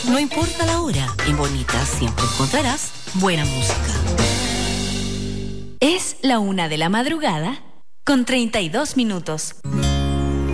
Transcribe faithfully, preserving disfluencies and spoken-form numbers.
No importa la hora, en Bonita siempre encontrarás buena música. Es la una de la madrugada con treinta y dos minutos.